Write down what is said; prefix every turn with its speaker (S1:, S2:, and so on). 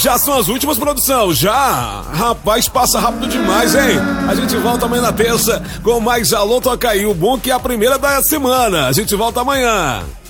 S1: Já são as últimas, produção, já. Rapaz, passa rápido demais, hein? A gente volta amanhã na terça com mais Alô Toca Aí. O bom que é a primeira da semana. A gente volta amanhã.